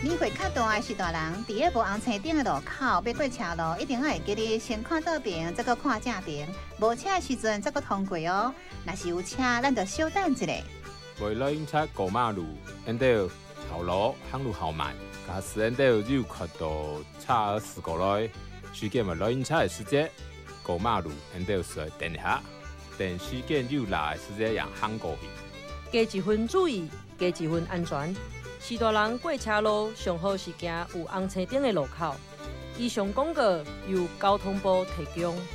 年岁较大的是大人，伫个无红青顶的路口要过车路，一定要会记得先看倒边，再搁看正边。无车的时阵再搁通过哦。若是有车，咱就稍等一下。 为了警察过马路，因到头路行路好慢，假使因到有看到车事故来，时间为了警察的时间过马路，因到需等一下，等时间有来的时间让行过去。 加一分注意，加一分安全。是大人过车路上好是行有红青灯的路口。以上广告由交通部提供。